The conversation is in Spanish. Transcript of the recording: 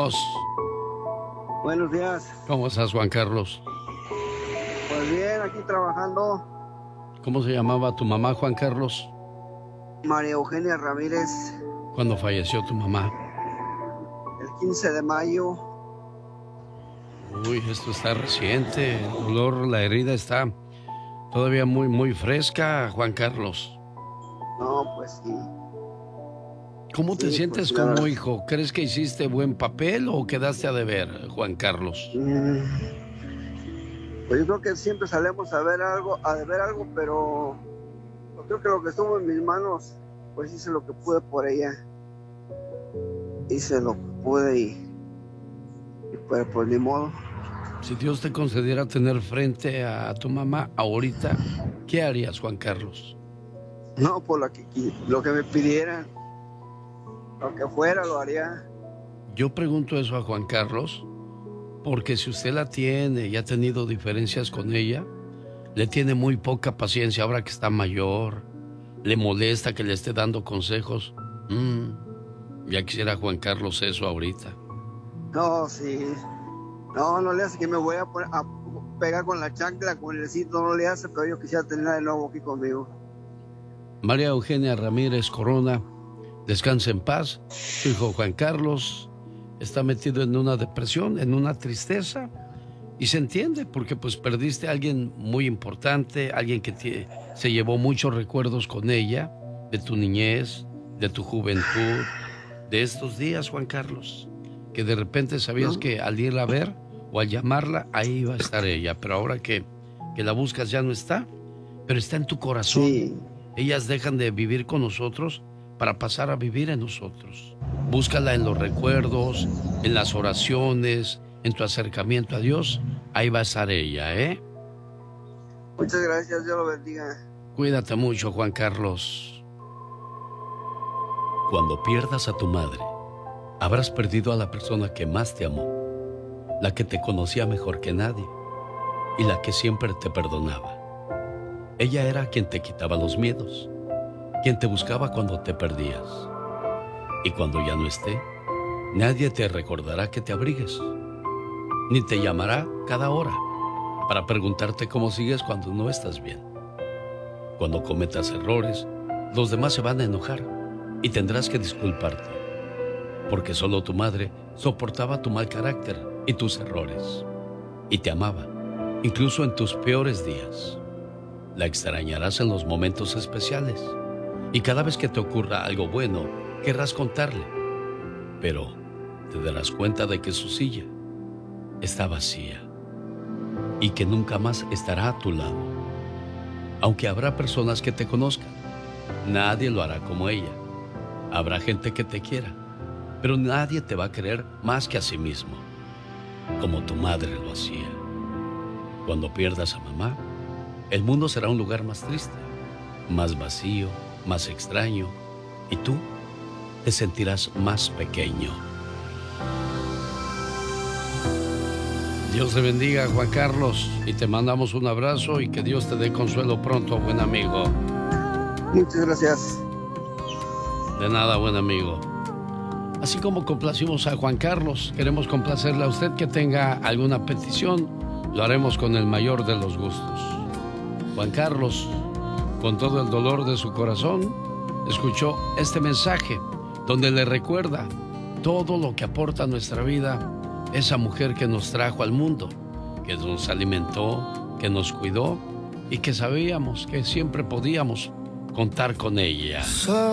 Carlos. Buenos días. ¿Cómo estás, Juan Carlos? Pues bien, aquí trabajando. ¿Cómo se llamaba tu mamá, Juan Carlos? María Eugenia Ramírez. ¿Cuándo falleció tu mamá? El 15 de mayo. Uy, esto está reciente. El dolor, la herida está todavía muy, muy fresca, Juan Carlos. No, pues sí. ¿Cómo te Sí, sientes pues, como hijo? ¿Crees que hiciste buen papel o quedaste a deber, Juan Carlos? Pues yo creo que siempre salemos a deber algo, pero yo creo que lo que estuvo en mis manos, pues hice lo que pude por ella. Hice lo que pude y pues ni modo. Si Dios te concediera tener frente a tu mamá ahorita, ¿qué harías, Juan Carlos? No, por lo que me pidieran, lo que fuera lo haría. Yo pregunto eso a Juan Carlos porque si usted la tiene y ha tenido diferencias con ella, le tiene muy poca paciencia ahora que está mayor, le molesta que le esté dando consejos. Ya quisiera Juan Carlos eso ahorita. No, sí. No le hace que me voy a pegar con la chancla, con el cinto, no le hace, pero yo quisiera tenerla de nuevo aquí conmigo. María Eugenia Ramírez Corona, descanse en paz. Su hijo Juan Carlos está metido en una depresión, en una tristeza, y se entiende porque pues perdiste a alguien muy importante, alguien que se llevó muchos recuerdos con ella, de tu niñez, de tu juventud, de estos días, Juan Carlos, que de repente sabías que al irla a ver o al llamarla, ahí iba a estar ella, pero ahora que la buscas ya no está, pero está en tu corazón. Sí. Ellas dejan de vivir con nosotros para pasar a vivir en nosotros. Búscala en los recuerdos, en las oraciones, en tu acercamiento a Dios. Ahí va a estar ella, ¿eh? Muchas gracias, Dios lo bendiga. Cuídate mucho, Juan Carlos. Cuando pierdas a tu madre, habrás perdido a la persona que más te amó, la que te conocía mejor que nadie y la que siempre te perdonaba. Ella era quien te quitaba los miedos, quien te buscaba cuando te perdías. Y cuando ya no esté, nadie te recordará que te abrigues, ni te llamará cada hora para preguntarte cómo sigues cuando no estás bien. Cuando cometas errores, los demás se van a enojar y tendrás que disculparte, porque solo tu madre soportaba tu mal carácter y tus errores, y te amaba, incluso en tus peores días. La extrañarás en los momentos especiales, y cada vez que te ocurra algo bueno, querrás contarle, pero te darás cuenta de que su silla está vacía y que nunca más estará a tu lado. Aunque habrá personas que te conozcan, nadie lo hará como ella. Habrá gente que te quiera, pero nadie te va a querer más que a sí mismo, como tu madre lo hacía. Cuando pierdas a mamá, el mundo será un lugar más triste, más vacío, más extraño, y tú te sentirás más pequeño. Dios te bendiga, Juan Carlos, y te mandamos un abrazo y que Dios te dé consuelo pronto, buen amigo. Muchas gracias. De nada, buen amigo. Así como complacimos a Juan Carlos, queremos complacerle a usted que tenga alguna petición, lo haremos con el mayor de los gustos. Juan Carlos, con todo el dolor de su corazón, escuchó este mensaje donde le recuerda todo lo que aporta a nuestra vida esa mujer que nos trajo al mundo, que nos alimentó, que nos cuidó y que sabíamos que siempre podíamos contar con ella.